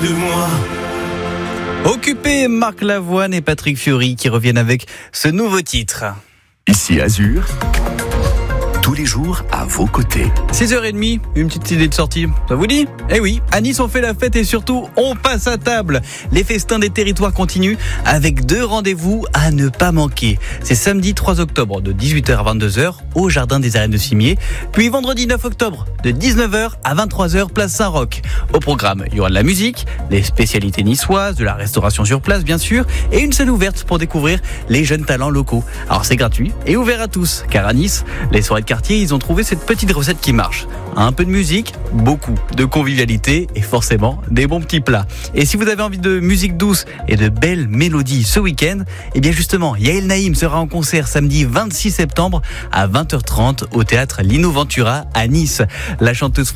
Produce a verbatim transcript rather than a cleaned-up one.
de moi. Occupé, Marc Lavoine et Patrick Fiori qui reviennent avec ce nouveau titre. Ici Azur, tous les jours à vos côtés. six heures trente, une petite idée de sortie, ça vous dit ? Eh oui, à Nice on fait la fête et surtout on passe à table. Les festins des territoires continuent avec deux rendez-vous à ne pas manquer. C'est samedi trois octobre de dix-huit heures à vingt-deux heures au Jardin des Arènes de Cimier, puis vendredi neuf octobre de dix-neuf heures à vingt-trois heures place Saint-Roch. Au programme, il y aura de la musique, les spécialités niçoises, de la restauration sur place bien sûr, et une scène ouverte pour découvrir les jeunes talents locaux. Alors c'est gratuit et ouvert à tous, car à Nice, les soirées de quartier, ils ont trouvé cette petite recette qui marche. Un peu de musique, beaucoup de convivialité et forcément des bons petits plats. Et si vous avez envie de musique douce et de belles mélodies ce week-end, eh bien justement, Yael Naïm sera en concert samedi vingt-six septembre à vingt heures trente au théâtre Lino Ventura à Nice. La chanteuse